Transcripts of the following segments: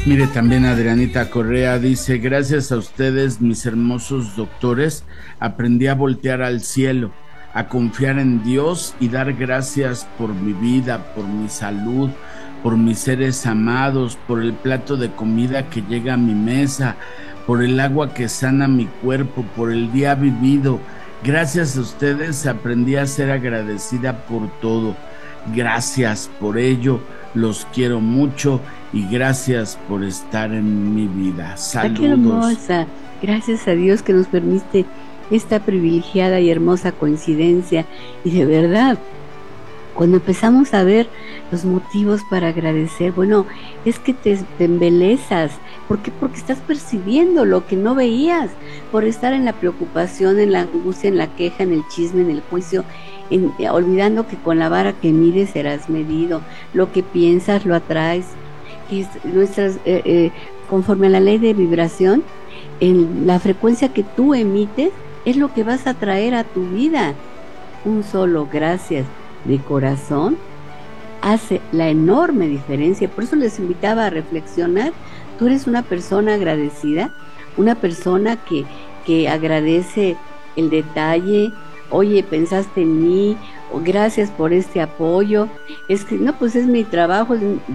Mire, también Adrianita Correa dice, gracias a ustedes, mis hermosos doctores, aprendí a voltear al cielo, a confiar en Dios y dar gracias por mi vida, por mi salud, por mis seres amados, por el plato de comida que llega a mi mesa, por el agua que sana mi cuerpo, por el día vivido. Gracias a ustedes aprendí a ser agradecida por todo. Gracias por ello, los quiero mucho y gracias por estar en mi vida. Saludos. ¡Qué hermosa! Gracias a Dios que nos permite esta privilegiada y hermosa coincidencia. Y de verdad, cuando empezamos a ver los motivos para agradecer, bueno, es que te embelezas. ¿Por qué? Porque estás percibiendo lo que no veías, por estar en la preocupación, en la angustia, en la queja, en el chisme, en el juicio, olvidando que con la vara que mides serás medido. Lo que piensas lo atraes. Que conforme a la ley de vibración, en la frecuencia que tú emites es lo que vas a traer a tu vida. Un solo gracias de corazón hace la enorme diferencia. Por eso les invitaba a reflexionar. Tú eres una persona agradecida, una persona que agradece el detalle. Oye, pensaste en mí, gracias por este apoyo. Es que no, pues es mi trabajo,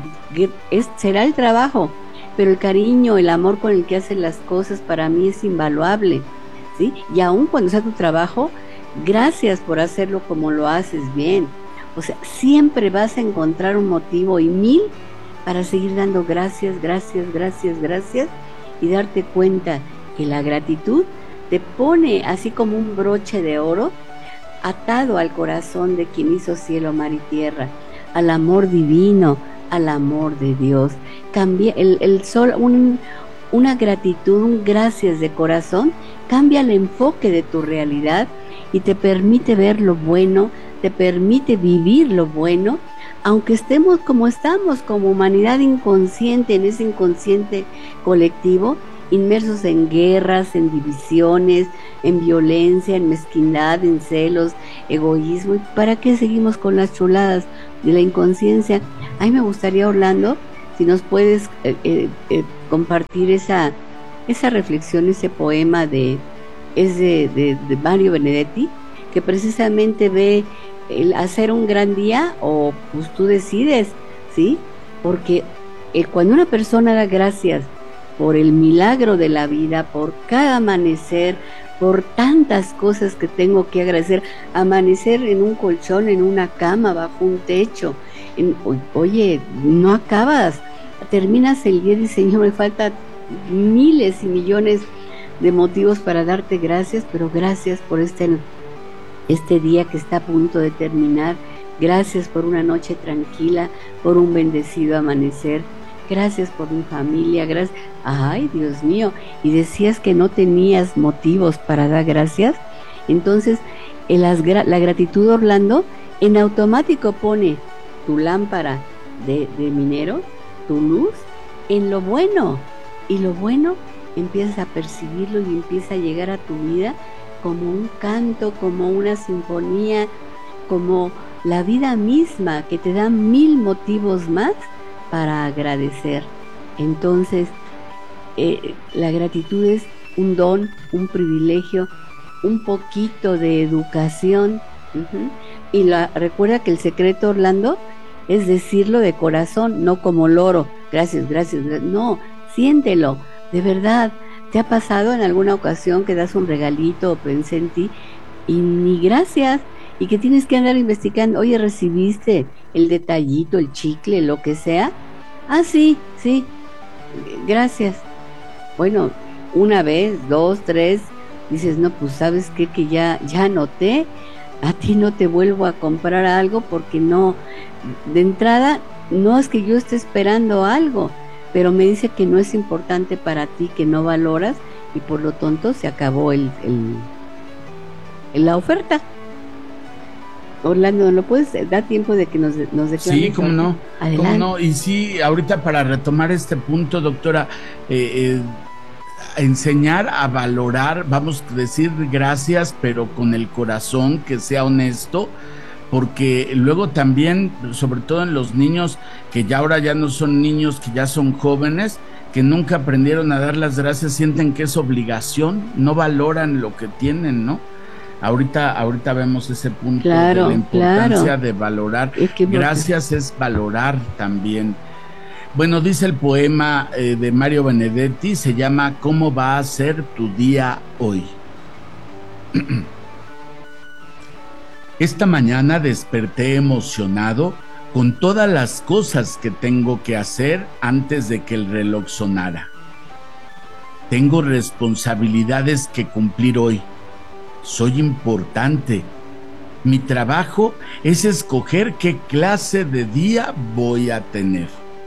será el trabajo, pero el cariño, el amor con el que haces las cosas para mí es invaluable, ¿sí? Y aun cuando sea tu trabajo, gracias por hacerlo como lo haces bien. O sea, siempre vas a encontrar un motivo y 1000 para seguir dando gracias, gracias, gracias, gracias, y darte cuenta que la gratitud te pone así como un broche de oro atado al corazón de quien hizo cielo, mar y tierra, al amor divino, al amor de Dios. Cambia el sol, una gratitud, un gracias de corazón, cambia el enfoque de tu realidad y te permite ver lo bueno, te permite vivir lo bueno, aunque estemos como estamos, como humanidad inconsciente, en ese inconsciente colectivo, inmersos en guerras, en divisiones, en violencia, en mezquindad, en celos, egoísmo. ¿Y para qué seguimos con las chuladas de la inconsciencia? A mí me gustaría, Orlando, si nos puedes compartir esa reflexión, ese poema de Mario Benedetti, que precisamente ve el hacer un gran día, o pues tú decides, ¿sí? Porque cuando una persona da gracias por el milagro de la vida, por cada amanecer, por tantas cosas que tengo que agradecer, amanecer en un colchón, en una cama, bajo un techo, oye, no acabas, terminas el día y dices, Señor, me faltan miles y millones de motivos para darte gracias, pero gracias por este día que está a punto de terminar, gracias por una noche tranquila, por un bendecido amanecer, gracias por mi familia, gracias. Ay, Dios mío, y decías que no tenías motivos para dar gracias. Entonces, la gratitud, Orlando, en automático pone tu lámpara de minero, tu luz, en lo bueno. Y lo bueno empiezas a percibirlo y empieza a llegar a tu vida como un canto, como una sinfonía, como la vida misma, que te da 1000 motivos más para agradecer. Entonces, la gratitud es un don, un privilegio, un poquito de educación. Y recuerda que el secreto, Orlando, es decirlo de corazón, no como loro. Gracias, gracias, gracias. No, siéntelo, de verdad. ¿Te ha pasado en alguna ocasión que das un regalito o pensé en ti y ni gracias? Y que tienes que andar investigando, oye, ¿recibiste el detallito, el chicle, lo que sea? Ah, sí, gracias. Bueno, una vez, 2, 3, dices, no, pues ¿sabes qué? Que ya anoté, a ti no te vuelvo a comprar algo porque no, de entrada, no es que yo esté esperando algo, pero me dice que no es importante para ti, que no valoras, y por lo tanto se acabó la oferta. Orlando, ¿no puedes dar tiempo de que nos declares? Sí, cómo no. Adelante. ¿Cómo no? Y sí, ahorita para retomar este punto, doctora, enseñar a valorar, vamos a decir gracias, pero con el corazón, que sea honesto, porque luego también, sobre todo en los niños, que ya ahora ya no son niños, que ya son jóvenes, que nunca aprendieron a dar las gracias sienten que es obligación, no valoran lo que tienen, ¿no? Ahorita vemos ese punto de la importancia de valorar. Gracias es valorar también. Bueno, dice el poema de Mario Benedetti, se llama ¿Cómo va a ser tu día hoy? Esta mañana desperté emocionado con todas las cosas que tengo que hacer antes de que el reloj sonara. Tengo responsabilidades que cumplir hoy. Soy importante. Mi trabajo es escoger qué clase de día voy a tener.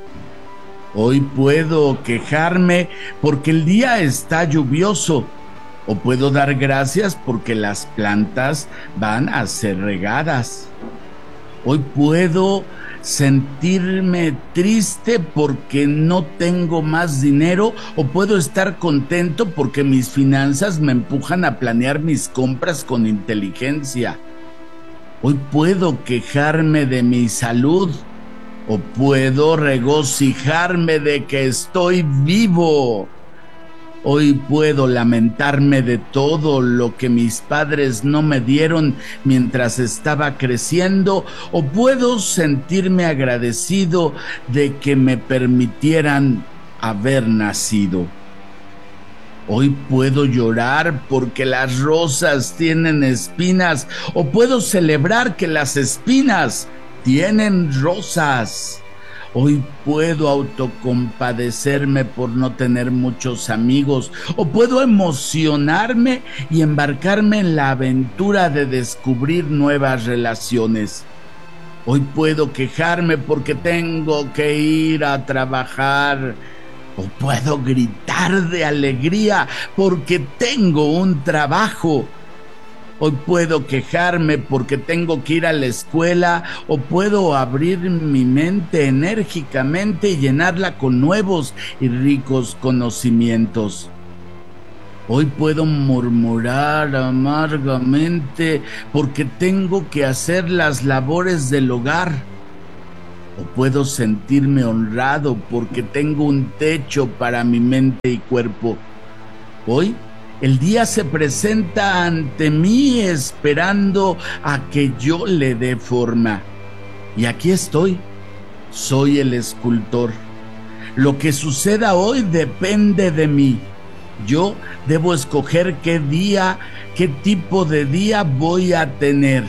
Hoy puedo quejarme porque el día está lluvioso, o puedo dar gracias porque las plantas van a ser regadas. Hoy puedo sentirme triste porque no tengo más dinero, o puedo estar contento porque mis finanzas me empujan a planear mis compras con inteligencia. Hoy puedo quejarme de mi salud, o puedo regocijarme de que estoy vivo. Hoy puedo lamentarme de todo lo que mis padres no me dieron mientras estaba creciendo, o puedo sentirme agradecido de que me permitieran haber nacido. Hoy puedo llorar porque las rosas tienen espinas, o puedo celebrar que las espinas tienen rosas. Hoy puedo autocompadecerme por no tener muchos amigos, o puedo emocionarme y embarcarme en la aventura de descubrir nuevas relaciones. Hoy puedo quejarme porque tengo que ir a trabajar, o puedo gritar de alegría porque tengo un trabajo. Hoy puedo quejarme porque tengo que ir a la escuela, o puedo abrir mi mente enérgicamente y llenarla con nuevos y ricos conocimientos. Hoy puedo murmurar amargamente porque tengo que hacer las labores del hogar, o puedo sentirme honrado porque tengo un techo para mi mente y cuerpo. Hoy el día se presenta ante mí esperando a que yo le dé forma. Y aquí estoy, soy el escultor. Lo que suceda hoy depende de mí. Yo debo escoger qué día, qué tipo de día voy a tener.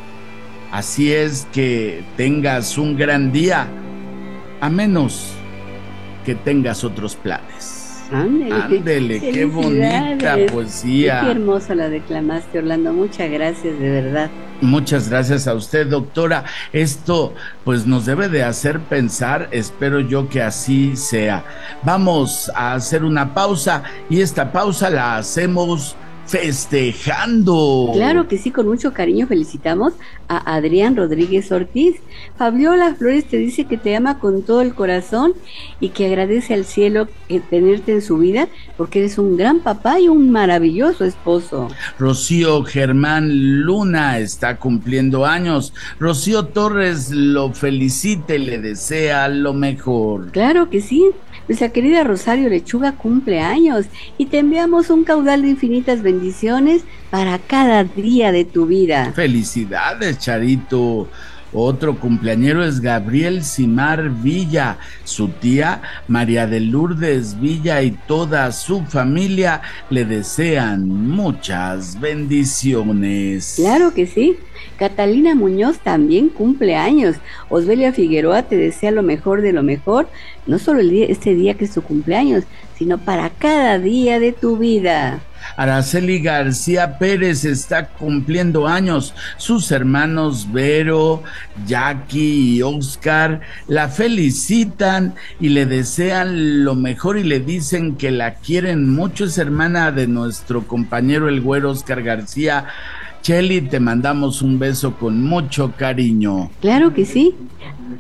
Así es que tengas un gran día, a menos que tengas otros planes. Ándele, qué bonita poesía. Qué hermosa la declamaste, Orlando. Muchas gracias, de verdad. Muchas gracias a usted, doctora. Esto pues nos debe de hacer pensar, espero yo que así sea. Vamos a hacer una pausa, y esta pausa la hacemos festejando. Claro que sí, con mucho cariño felicitamos a Adrián Rodríguez Ortiz. Fabiola Flores te dice que te ama con todo el corazón y que agradece al cielo tenerte en su vida porque eres un gran papá y un maravilloso esposo. Rocío Germán Luna está cumpliendo años. Rocío Torres lo felicita y le desea lo mejor. Claro que sí. Nuestra querida Rosario Lechuga cumple años y te enviamos un caudal de infinitas bendiciones para cada día de tu vida. Felicidades, Charito. Otro cumpleañero es Gabriel Simar Villa. Su tía María de Lourdes Villa y toda su familia le desean muchas bendiciones. Claro que sí. Catalina Muñoz también cumple años. Osbelia Figueroa te desea lo mejor de lo mejor, no solo este día que es tu cumpleaños, sino para cada día de tu vida. Araceli García Pérez está cumpliendo años. Sus hermanos Vero, Jackie y Oscar la felicitan y le desean lo mejor y le dicen que la quieren mucho. Es hermana de nuestro compañero el güero Oscar García. Cheli, te mandamos un beso con mucho cariño. Claro que sí.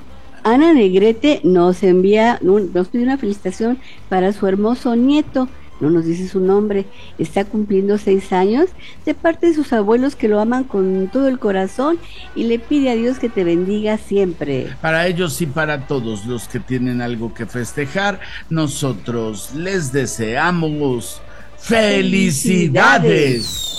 Ana Negrete nos pide una felicitación para su hermoso nieto, no nos dice su nombre, está cumpliendo 6 años, de parte de sus abuelos que lo aman con todo el corazón y le pide a Dios que te bendiga siempre. Para ellos y para todos los que tienen algo que festejar, nosotros les deseamos felicidades.